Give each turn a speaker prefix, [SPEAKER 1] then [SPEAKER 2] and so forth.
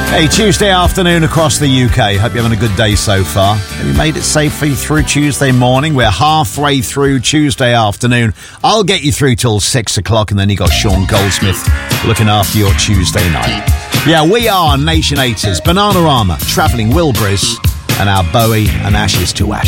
[SPEAKER 1] Hey, Tuesday afternoon across the UK. Hope you're having a good day so far. Have you made it safely through Tuesday morning? We're halfway through Tuesday afternoon. I'll get you through till 6 o'clock, and then you got Sean Goldsmith looking after your Tuesday night. Yeah, we are Nation 80s, Bananarama, Travelling Wilburys, and our Bowie and Ashes to Ashes.